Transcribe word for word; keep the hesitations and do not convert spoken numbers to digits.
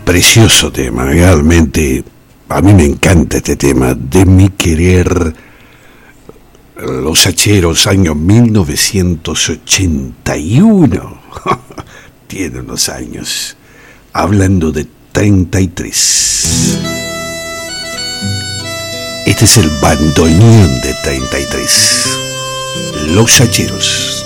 Precioso tema, realmente a mí me encanta este tema, De mi querer, Los Hacheros, año mil novecientos ochenta y uno. Tiene unos años, hablando de treinta y tres. Este es el bandoneón de treinta y tres, Los Hacheros.